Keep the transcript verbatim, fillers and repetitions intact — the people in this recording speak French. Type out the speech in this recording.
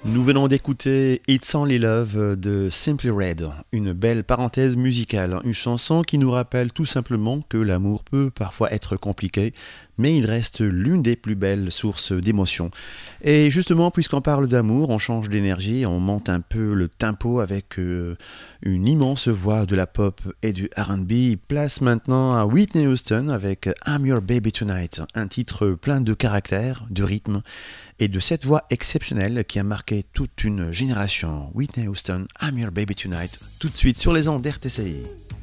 Nous venons d'écouter It's Only Love de Simply Red, une belle parenthèse musicale, une chanson qui nous rappelle tout simplement que l'amour peut parfois être compliqué, mais il reste l'une des plus belles sources d'émotions. Et justement, puisqu'on parle d'amour, on change d'énergie, on monte un peu le tempo avec euh, une immense voix de la pop et du R and B. Place maintenant à Whitney Houston avec I'm Your Baby Tonight, un titre plein de caractère, de rythme et de cette voix exceptionnelle qui a marqué toute une génération. Whitney Houston, I'm Your Baby Tonight, tout de suite sur les ondes d'R T C I.